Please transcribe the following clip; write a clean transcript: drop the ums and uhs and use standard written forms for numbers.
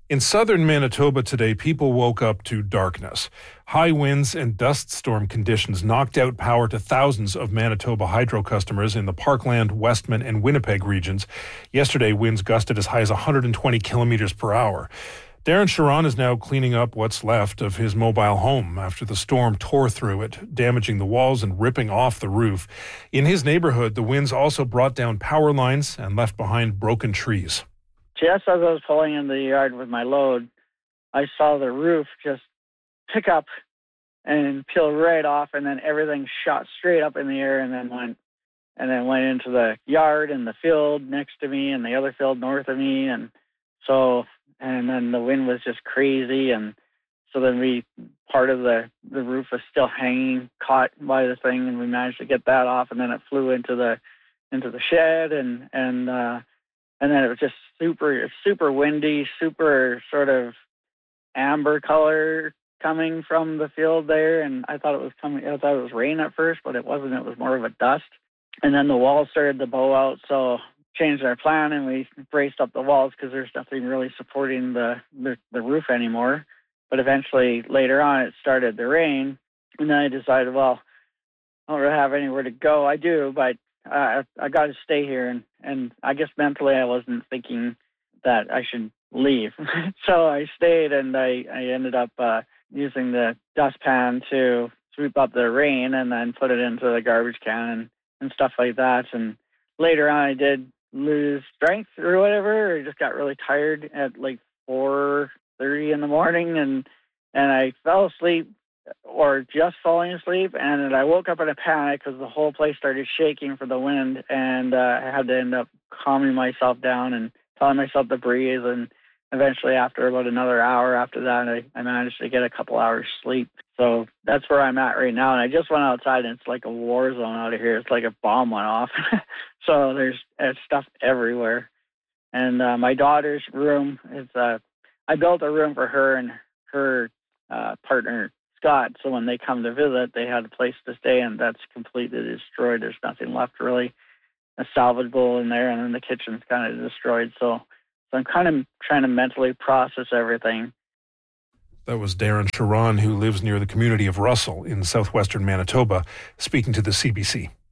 In southern Manitoba today, people woke up to darkness. High winds and dust storm conditions knocked out power to thousands of Manitoba Hydro customers in the Parkland, Westman, and Winnipeg regions. Yesterday, winds gusted as high as 120 kilometers per hour. Darren Sharon is now cleaning up what's left of his mobile home after the storm tore through it, damaging the walls and ripping off the roof. In his neighborhood, the winds also brought down power lines and left behind broken trees. Just as I was pulling in the yard with my load, I saw the roof just pick up and peel right off, and then everything shot straight up in the air and then went into the yard and the field next to me and the other field north of me. And then the wind was just crazy. And so then part of the roof was still hanging, caught by the thing, and we managed to get that off. And then it flew into the shed, and then it was just super windy, super sort of amber color coming from the field there. And I thought it was rain at first, but it wasn't. It was more of a dust. And then the walls started to bow out, so changed our plan and we braced up the walls because there's nothing really supporting the roof anymore. But eventually later on it started to rain, and then I decided, well, I don't really have anywhere to go. I do, but I got to stay here. And I guess mentally I wasn't thinking that I should leave. So I stayed, and I ended up using the dustpan to sweep up the rain and then put it into the garbage can and stuff like that. And later on I did lose strength or whatever. I just got really tired at like 4:30 in the morning, and I fell asleep, or just falling asleep, and I woke up in a panic because the whole place started shaking for the wind, and I had to end up calming myself down and telling myself to breathe. And eventually, after about another hour after that, I managed to get a couple hours sleep. So that's where I'm at right now. And I just went outside, and it's like a war zone out of here. It's like a bomb went off. So there's stuff everywhere. And my daughter's room is I built a room for her and her partner, Scott, so when they come to visit, they had a place to stay, and that's completely destroyed. There's nothing left really salvageable in there, and then the kitchen's kind of destroyed. So I'm kind of trying to mentally process everything. That was Darren Sharon, who lives near the community of Russell in southwestern Manitoba, speaking to the CBC.